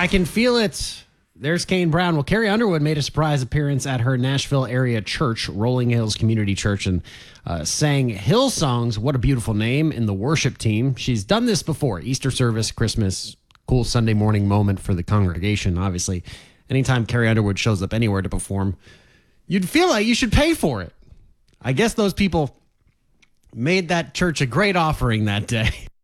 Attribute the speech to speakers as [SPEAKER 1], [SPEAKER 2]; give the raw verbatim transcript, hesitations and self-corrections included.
[SPEAKER 1] I Can Feel It. There's Kane Brown. Well, Carrie Underwood made a surprise appearance at her Nashville area church, Rolling Hills Community Church, and uh, sang Hillsong's What a Beautiful Name in the worship team. She's done this before. Easter service, Christmas, cool Sunday morning moment for the congregation, obviously. Anytime Carrie Underwood shows up anywhere to perform, you'd feel like you should pay for it. I guess those people made that church a great offering that day.